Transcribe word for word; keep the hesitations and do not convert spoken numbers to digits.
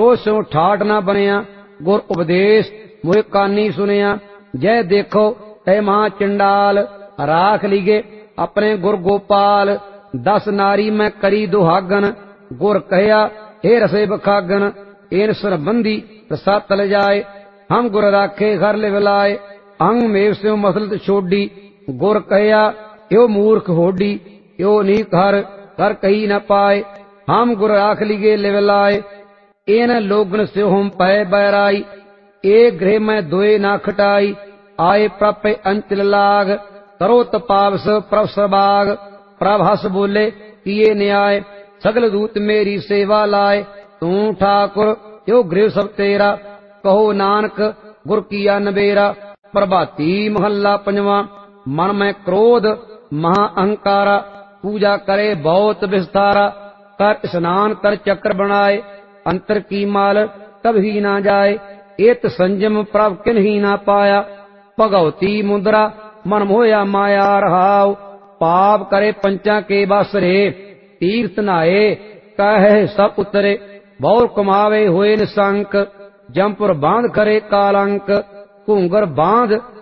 स्यों ठाठ ना बनिया, गुर उपदेश मोहे कानी सुनिया। जय देखो ऐ महा चंडाल, राख लीगे अपने गुर गोपाल। दस नारी मैं करी दुहागन, गुर कहया हे रसे बखागन। इन सरबंधी रसा तल जाए, हम गुर राखे घर ले विलाए। अंग मेव स्यों मसलत छोड़ी, गुर कहया यो मूर्ख होडी। यो नीक हर कर कही न पाए, हम गुर राख लीगे ले विलाए। इन लोगन से हम पै बैराई, एक गृह में दोए ना खटाई। आए प्रप अंचल लाग, करो तपावस प्रभ सबाग। प्रभ हस बोले किए न्याय, सगल दूत मेरी सेवा लाए। तू ठाकुर यो गृह सब तेरा, कहो नानक गुर किया नबेरा। प्रभाती महला पंजवा। मन में क्रोध महा अहंकारा, पूजा करे बहुत विस्तारा। कर स्नान कर चक्र बनाए, अंतर की माल कभी ना जाए। एत संयम प्रभ किन ही ना पाया, भगवती मुद्रा मन मोया माया रहाव। पाप करे पंचा के बासरे, तीर्थ नहाए कहे सब उतरे। बहुर कमावे हुए निशंक, जमपुर बांध करे कालंक। घूंगर बांध